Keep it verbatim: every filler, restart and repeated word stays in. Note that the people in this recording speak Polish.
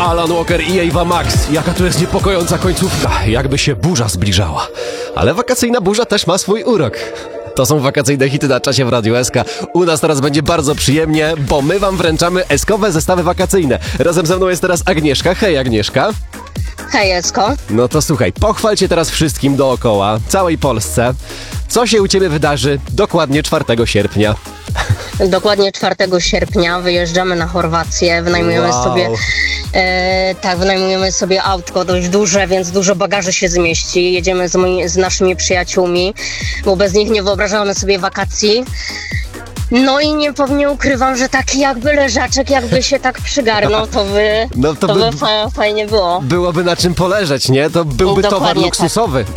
Alan Walker i Ava Max. Jaka to jest niepokojąca końcówka. Jakby się burza zbliżała. Ale wakacyjna burza też ma swój urok. To są wakacyjne hity na czasie w Radiu S K. U nas teraz będzie bardzo przyjemnie, bo my wam wręczamy eskowe zestawy wakacyjne. Razem ze mną jest teraz Agnieszka. Hej, Agnieszka. Hej, Esko. No to słuchaj, pochwal cię teraz wszystkim dookoła, całej Polsce. Co się u ciebie wydarzy dokładnie czwartego sierpnia? Dokładnie czwartego sierpnia wyjeżdżamy na Chorwację, wynajmujemy Wow. sobie e, tak, wynajmujemy sobie autko dość duże, więc dużo bagaży się zmieści. Jedziemy z, moi, z naszymi przyjaciółmi, bo bez nich nie wyobrażamy sobie wakacji. No i nie, nie ukrywam, że taki jakby leżaczek, jakby się tak przygarnął, to by, No to to by- by fa- fajnie było. Byłoby na czym poleżeć, nie? To byłby towar Dokładnie tak. luksusowy.